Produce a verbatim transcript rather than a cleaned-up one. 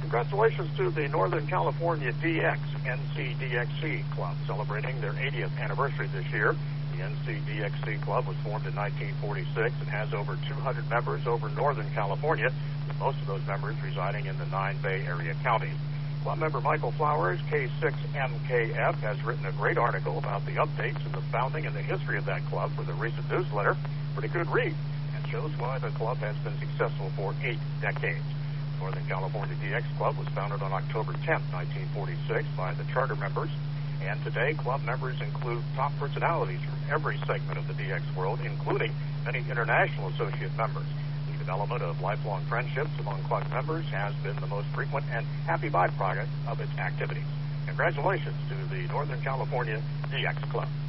Congratulations to the Northern California D X N C D X C Club, celebrating their eightieth anniversary this year. The N C D X C Club was formed in nineteen forty-six and has over two hundred members over Northern California, with most of those members residing in the nine Bay Area counties. Club member Michael Flowers, K six M K F, has written a great article about the updates in the founding and the history of that club for the recent newsletter. Pretty good read, and shows why the club has been successful for eight decades. Northern California D X Club was founded on October tenth, nineteen forty-six by the charter members, and today club members include top personalities from every segment of the D X world, including many international associate members. The development of lifelong friendships among club members has been the most frequent and happy byproduct of its activities. Congratulations to the Northern California D X Club.